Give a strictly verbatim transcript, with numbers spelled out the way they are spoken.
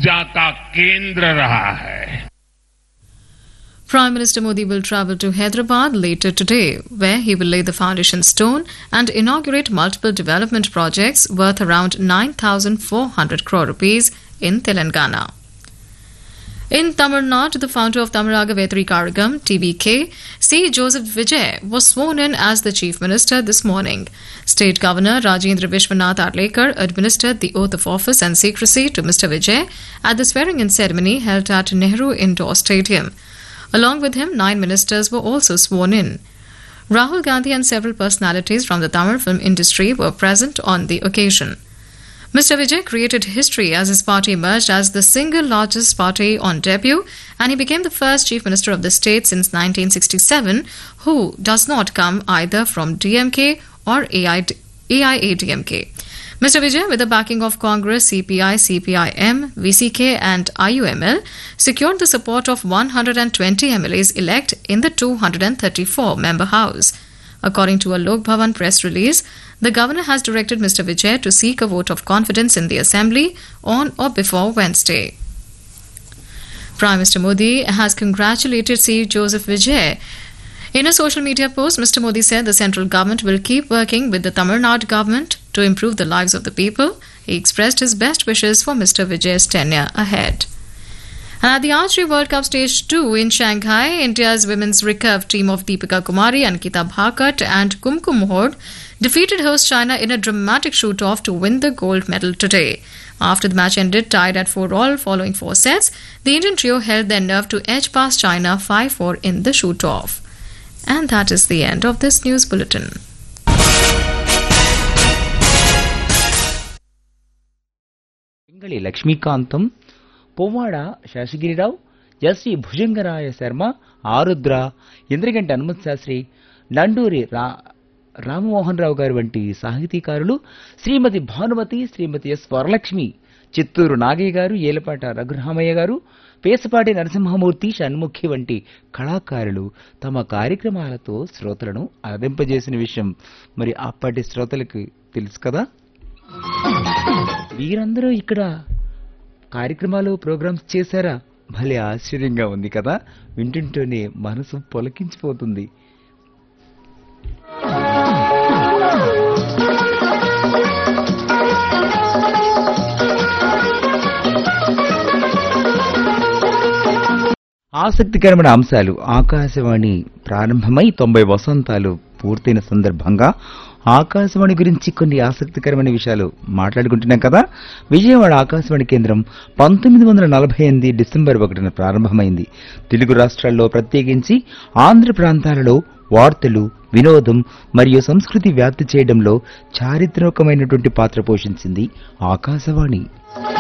ऊर्जा का केंद्र रहा है। Prime Minister Modi will travel to Hyderabad later today, where he will lay the foundation stone and inaugurate multiple development projects worth around nine thousand four hundred crore rupees in Telangana. In Tamil Nadu, the founder of Tamaraga Vetri Karagam, T V K, C. Joseph Vijay, was sworn in as the Chief Minister this morning. State Governor Rajendra Vishwanath Arlekar administered the oath of office and secrecy to Mister Vijay at the swearing-in ceremony held at Nehru Indoor Stadium. Along with him, nine ministers were also sworn in. Rahul Gandhi and several personalities from the Tamil film industry were present on the occasion. Mister Vijay created history as his party emerged as the single largest party on debut, and he became the first Chief Minister of the state since nineteen sixty-seven, who does not come either from D M K or A I A D M K. Mister Vijay, with the backing of Congress, C P I, C P I M, V C K and I U M L, secured the support of one hundred twenty M L As elect in the two hundred thirty-four member House. According to a Lok Bhavan press release, the governor has directed Mister Vijay to seek a vote of confidence in the assembly on or before Wednesday. Prime Minister Modi has congratulated C. Joseph Vijay. In a social media post, Mister Modi said the central government will keep working with the Tamil Nadu government to improve the lives of the people. He expressed his best wishes for Mister Vijay's tenure ahead. And at the Archery World Cup Stage two in Shanghai, India's women's recurve team of Deepika Kumari, Ankita Bhakat and Kumkum Horde defeated host China in a dramatic shoot-off to win the gold medal today. After the match ended tied at four all following four sets, the Indian trio held their nerve to edge past China five four in the shoot-off. And that is the end of this news bulletin. Pingali Lakshmikantham, Puvvada Seshagiri Rao, SV Bhujangaraya Sharma, ఆరుద్ర, ఇంద్రగంటి హనుమత్ శాస్త్రి, నండూరి రా రామమోహన్ రావు గారు వంటి సాహితీకారులు, శ్రీమతి భానుమతి, శ్రీమతి yes Varalakshmi, Chittoor Nagaiah గారు, ఏలపాట రఘురామయ్య గారు, పేసపాటి నరసింహమూర్తి, షణ్ముఖి వంటి కళాకారులు తమ కార్యక్రమాలతో శ్రోతలను ఆనందింపజేసిన విషయం మరి అప్పటి శ్రోతలకు తెలుసు కదా. వీరందరూ ఇక్కడ కార్యక్రమాలు ప్రోగ్రామ్స్ చేశారా? భలే ఆశ్చర్యంగా ఉంది కదా. వింటుంటూనే మనసు పొలకించిపోతుంది. ఆసక్తికరమైన అంశాలు. ఆకాశవాణి ప్రారంభమై తొంభై వసంతాలు పూర్తయిన సందర్భంగా ఆకాశవాణి గురించి కొన్ని ఆసక్తికరమైన విషయాలు మాట్లాడుకుంటున్నాం కదా. విజయవాడ ఆకాశవాణి కేంద్రం పంతొమ్మిది వందల నలభై ఎనిమిది డిసెంబర్ ఒకటిన ప్రారంభమైంది. తెలుగు రాష్ట్రాల్లో ప్రత్యేకించి ఆంధ్ర ప్రాంతాలలో వార్తలు, వినోదం మరియు సంస్కృతి వ్యాప్తి చేయడంలో చారిత్రకమైనటువంటి పాత్ర పోషించింది ఆకాశవాణి.